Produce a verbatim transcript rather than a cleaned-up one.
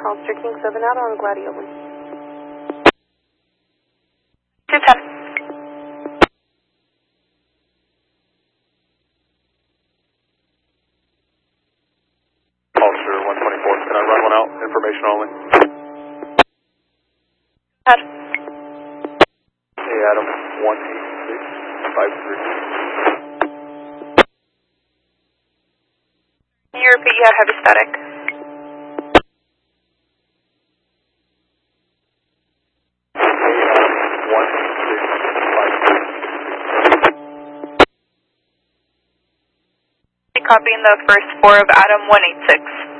Hollister King seven out on Gladiola. two ten. Hollister one twenty-four, can I run one out? Information only. Head. Hey Adam, one eight six five three. Can you repeat? You had heavy static. Copying the first four of Adam one eight six.